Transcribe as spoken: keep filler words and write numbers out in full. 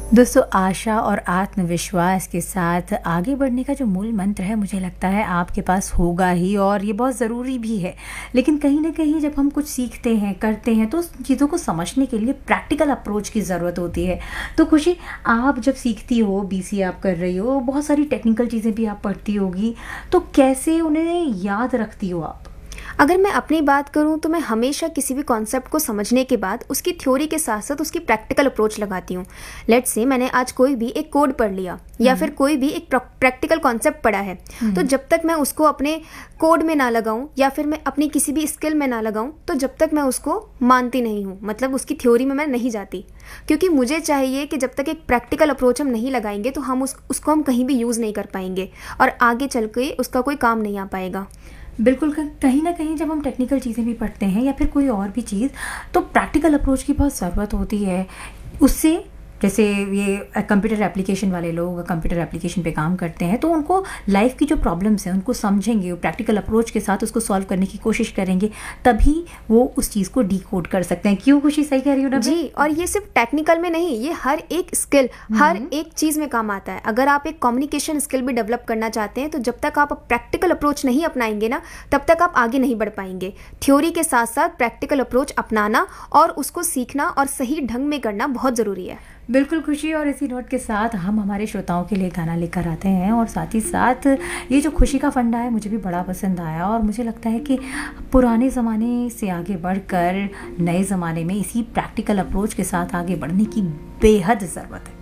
दोस्तों, आशा और आत्मविश्वास के साथ आगे बढ़ने का जो मूल मंत्र है, मुझे लगता है आपके पास होगा ही, और ये बहुत ज़रूरी भी है। लेकिन कहीं न कहीं जब हम कुछ सीखते हैं, करते हैं, तो उस चीज़ों को समझने के लिए प्रैक्टिकल अप्रोच की ज़रूरत होती है। तो खुशी, आप जब सीखती हो, बीसीए आप कर रही हो, बहुत सारी टेक्निकल चीज़ें भी आप पढ़ती होगी, तो कैसे उन्हें याद रखती हो आप? अगर मैं अपनी बात करूँ तो मैं हमेशा किसी भी कॉन्सेप्ट को समझने के बाद उसकी थ्योरी के साथ साथ उसकी प्रैक्टिकल अप्रोच लगाती हूँ। लेट्स से मैंने आज कोई भी एक कोड पढ़ लिया या फिर कोई भी एक प्रैक्टिकल कॉन्सेप्ट पढ़ा है, तो जब तक मैं उसको अपने कोड में ना लगाऊं या फिर मैं अपनी किसी भी स्किल में ना लगाऊं, तो जब तक मैं उसको मानती नहीं हूँ, मतलब उसकी थ्योरी में मैं नहीं जाती। क्योंकि मुझे चाहिए कि जब तक एक प्रैक्टिकल अप्रोच हम नहीं लगाएंगे तो हम उस उसको हम कहीं भी यूज़ नहीं कर पाएंगे और आगे चल के उसका कोई काम नहीं आ पाएगा। बिल्कुल, क कहीं न कहीं जब हम टेक्निकल चीज़ें भी पढ़ते हैं या फिर कोई और भी चीज़, तो प्रैक्टिकल अप्रोच की बहुत ज़रूरत होती है। उससे जैसे ये अ, कंप्यूटर एप्लीकेशन वाले लोग कंप्यूटर एप्लीकेशन पे काम करते हैं, तो उनको लाइफ़ की जो प्रॉब्लम्स हैं, उनको समझेंगे, वो प्रैक्टिकल अप्रोच के साथ उसको सॉल्व करने की कोशिश करेंगे, तभी वो उस चीज़ को डिकोड कर सकते हैं। क्यों खुशी, सही कह रही हूँ ना मैं? जी, और ये सिर्फ टेक्निकल में नहीं, ये हर एक स्किल, हर एक चीज़ में काम आता है। अगर आप एक कम्युनिकेशन स्किल भी डेवलप करना चाहते हैं, तो जब तक आप प्रैक्टिकल अप्रोच नहीं अपनाएंगे ना, तब तक आप आगे नहीं बढ़ पाएंगे। थ्योरी के साथ साथ प्रैक्टिकल अप्रोच अपनाना और उसको सीखना और सही ढंग में करना बहुत ज़रूरी है। बिल्कुल खुशी, और इसी नोट के साथ हम हमारे श्रोताओं के लिए गाना लेकर आते हैं, और साथ ही साथ ये जो खुशी का फंडा है, मुझे भी बड़ा पसंद आया, और मुझे लगता है कि पुराने ज़माने से आगे बढ़कर नए ज़माने में इसी प्रैक्टिकल अप्रोच के साथ आगे बढ़ने की बेहद ज़रूरत है।